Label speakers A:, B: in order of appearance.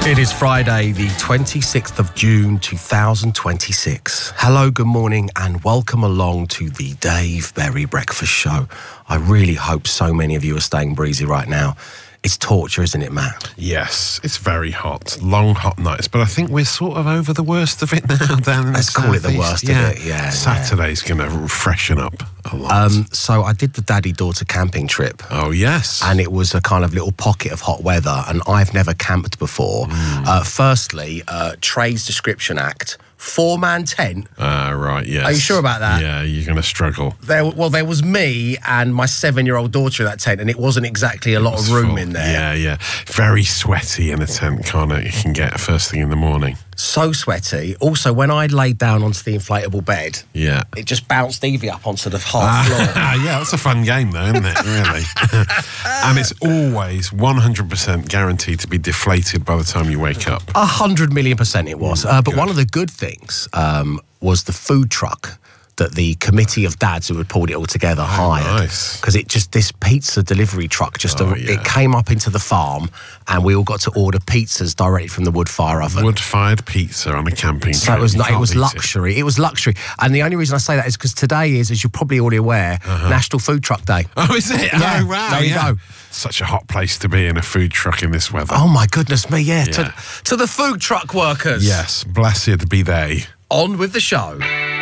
A: It is Friday, the 26th of June, 2026. Hello, good morning, and welcome along to the Dave Berry Breakfast Show. I really hope so many of you are staying breezy right now. It's torture, isn't it, Matt?
B: Yes, it's very hot. Long, hot nights. But I think we're sort of over the worst of it now down in
A: Let's call it the worst of it, yeah.
B: Saturday's going to freshen up a lot.
A: So I did the daddy-daughter camping trip.
B: Oh, yes.
A: And it was a kind of little pocket of hot weather, and I've never camped before. Firstly, Trades Description Act, 4-man tent.
B: Right, yes.
A: Are you sure about that?
B: Yeah, you're going to struggle.
A: There was me and my 7-year-old daughter in that tent, and it wasn't exactly a lot of room in there.
B: Yeah. Very sweaty in a tent, can't it? You can get first thing in the morning.
A: So sweaty. Also, when I laid down onto the inflatable bed, it just bounced Evie up onto the hard floor.
B: Yeah, that's a fun game, though, isn't it? Really. And it's always 100% guaranteed to be deflated by the time you wake up.
A: 100 million% it was. But one of the good things was the food truck that the committee of dads who had pulled it all together hired.
B: Nice.
A: Because this pizza delivery truck it came up into the farm, and we all got to order pizzas directly from the wood fire oven.
B: Wood-fired pizza on a camping trip.
A: So it was luxury. It was luxury. And the only reason I say that is because today is, as you're probably already aware, National Food Truck Day.
B: Oh, is it?
A: Yeah.
B: Oh, wow.
A: There you go.
B: Such a hot place to be in, a food truck in this weather.
A: Oh, my goodness me, yeah. To the food truck workers.
B: Yes, blessed be they.
A: On with the show.